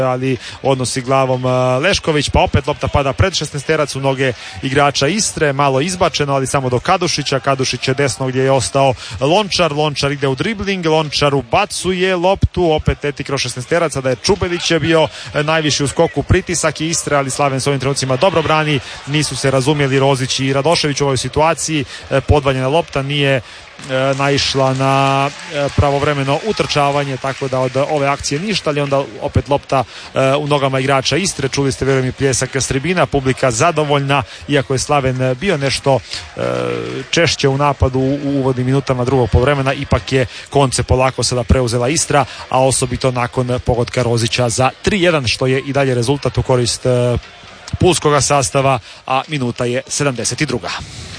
ali odnosi glavom Lešković, pa opet lopta pada pred 16-terac u noge igrača Istre, malo izbačeno, ali samo do Kadušića. Kadušić je desno gdje je ostao Lončar ide u dribling, Lončar ubacuje loptu, opet leti kroz 16-teraca, da je Čubević je bio najviši u skoku, pritisak i Istre, ali Slaven s ovim trenucima dobro brani, nisu se razumjeli Rozić i Radošević u ovoj situaciji, podvaljena lopta nije naišla na pravovremeno utrčavanje, tako da od ove akcije ništa, ali onda opet lopta u nogama igrača Istre. Čuli ste, vjerujem, i pljesak s tribina, publika zadovoljna, iako je Slaven bio nešto češće u napadu u uvodnim minutama drugog poluvremena, ipak je konce polako sada preuzela Istra, a osobito nakon pogotka Rozića za 3-1, što je i dalje rezultat u korist pulskoga sastava, a minuta je 72.